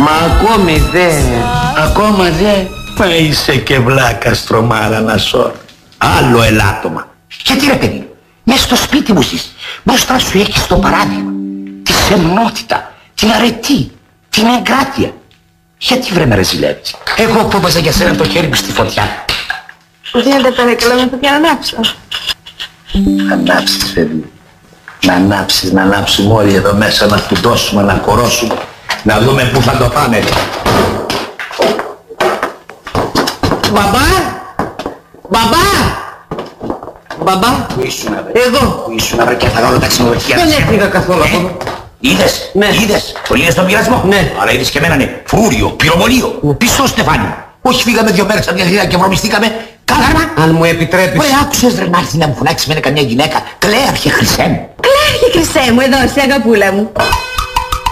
Μα ακόμη δεν. Ακόμα δε. Μα είσαι και βλάκα στρομάρα να σώρ. Άλλο ελάττωμα. Γιατί ρε παιδί, μες στο σπίτι μου ζεις. Μπροστά σου έχεις το παράδειγμα. Τη σεμνότητα, την αρετή, την εγκράτεια. Γιατί βρε με ρεζιλεύεις. Εγώ που έβαζα για σένα το χέρι μου στη φωτιά. Δίνετε παρακαλώ με το για να ανάψω. Ανάψεις παιδί. Να ανάψουμε όλοι εδώ μέσα, να φουντώσουμε, να κορώσουμε. Να δούμε πού θα το πάμε. Μπαμπά! Μπαμπά! Μπαμπά! Πού ήσουν βρε. Εγώ! Πού ήσουν βρε και θα όλα τα ξενοδοχεία. Δεν έφυγα καθόλου από εδώ. Είδες, Ναι. είδες, το είδες τον πειρασμό. Ναι. Αλλά είδες και εμένα ναι, φρούριο, πυροβολείο, πίσω Στεφάνι. Όχι φύγαμε 2 μέρες από την Αθήνα και βρωμιστήκαμε. Κάθαρμα. Αν μου επιτρέπεις. Ωραία, άκουσες ρε να έρθει να μου φωνάξει με καμιά γυναίκα. Κλαίαρχε Χρυσέ μου. Κλαίρχε Χρυσέ μου, εδώ, σε αγαπούλα μου.